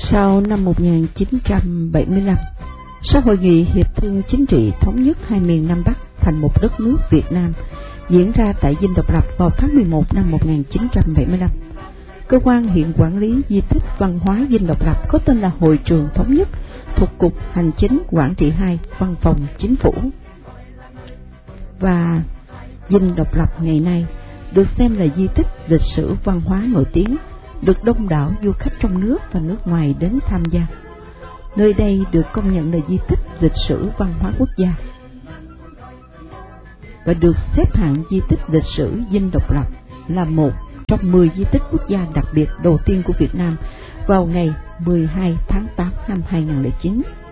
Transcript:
Sau năm 1975, sau hội nghị Hiệp thương Chính trị Thống nhất hai miền Nam Bắc thành một đất nước Việt Nam diễn ra tại Dinh Độc Lập vào tháng 11 năm 1975, cơ quan hiện quản lý di tích văn hóa Dinh Độc Lập có tên là Hội trường Thống nhất thuộc Cục Hành chính Quảng trị 2, Văn phòng Chính phủ. Và Dinh Độc Lập ngày nay được xem là di tích lịch sử văn hóa nổi tiếng, được đông đảo du khách trong nước và nước ngoài đến tham gia. Nơi đây được công nhận là di tích lịch sử văn hóa quốc gia và được xếp hạng di tích lịch sử Dinh Độc Lập là một trong 10 di tích quốc gia đặc biệt đầu tiên của Việt Nam vào ngày 12 tháng 8 năm 2009.